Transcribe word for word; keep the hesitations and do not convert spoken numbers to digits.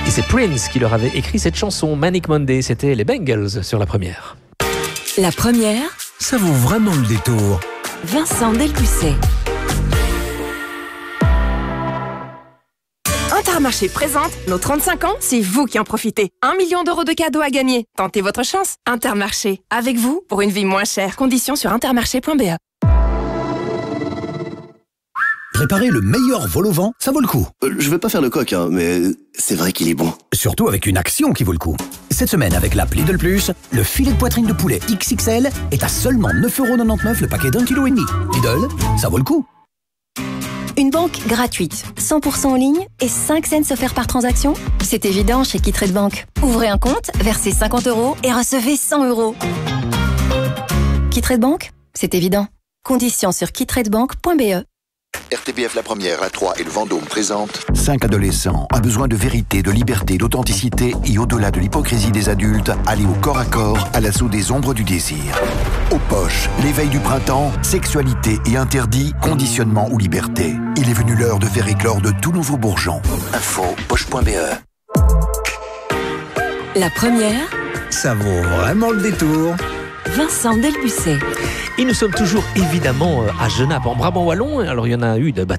Et c'est Prince qui leur avait écrit cette chanson, Manic Monday. C'était les Bengals sur la première. La première, Ça vaut vraiment le détour. Vincent Delpucet. Intermarché présente nos trente-cinq ans, c'est vous qui en profitez. Un million d'euros de cadeaux à gagner. Tentez votre chance. Intermarché, avec vous pour une vie moins chère. Conditions sur intermarché point b e. Préparer le meilleur vol au vent, ça vaut le coup. Euh, je vais pas faire le coq, hein, mais c'est vrai qu'il est bon. Surtout avec une action qui vaut le coup. Cette semaine, avec l'app Lidl Plus, le filet de poitrine de poulet X X L est à seulement neuf euros quatre-vingt-dix-neuf le paquet d'un kilo et demi. Lidl, ça vaut le coup. Une banque gratuite, cent pour cent en ligne et cinq cents offerts par transaction. C'est évident chez Kittrade Bank. Ouvrez un compte, versez cinquante euros et recevez cent euros. Kittrade Bank, c'est évident. Conditions sur kittradebank point b e. R T B F La Première, la trois et le Vendôme présentent Cinq adolescents ont besoin de vérité, de liberté, d'authenticité et au-delà de l'hypocrisie des adultes, aller au corps à corps à l'assaut des ombres du désir. Aux poches, l'éveil du printemps, sexualité et interdit, conditionnement ou liberté. Il est venu l'heure de faire éclore de tout nouveaux bourgeons. Info, poche point b e. La première, Ça vaut vraiment le détour. Vincent Delpucet. Et nous sommes toujours évidemment à Genappe, en Brabant wallon. Alors il y en a eu de